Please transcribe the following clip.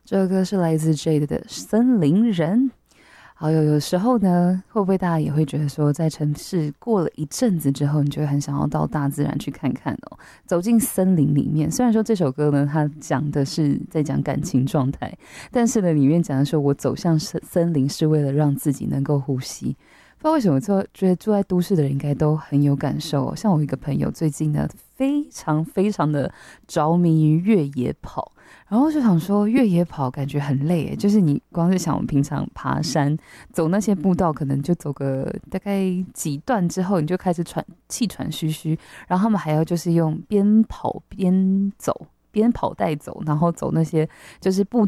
这首歌是来自 Jade 的森林人。好，有时候呢，会不会大家也会觉得说，在城市过了一阵子之后，你就会很想要到大自然去看看哦，走进森林里面。虽然说这首歌呢，它讲的是在讲感情状态，但是呢，里面讲的是我走向森林是为了让自己能够呼吸。不知道为什么觉得住在都市的人应该都很有感受哦。像我一个朋友最近呢，非常非常的着迷于越野跑，然后就想说越野跑感觉很累耶，就是你光是想我们平常爬山走那些步道，可能就走个大概几段之后，你就开始气喘吁吁，然后他们还要就是用边跑边走。边跑带走，然后走那些就是步